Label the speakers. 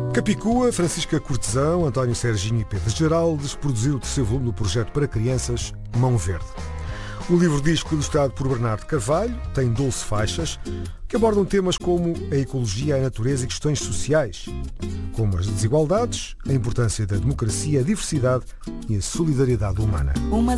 Speaker 1: Capicua, Francisca Cortesão, António Serginho e Pedro Geraldes produziram o terceiro volume do projeto para crianças Mão Verde. O livro-disco, ilustrado por Bernardo Carvalho, tem 12 faixas que abordam temas como a ecologia, a natureza e questões sociais, como as desigualdades, a importância da democracia, a diversidade e a solidariedade humana.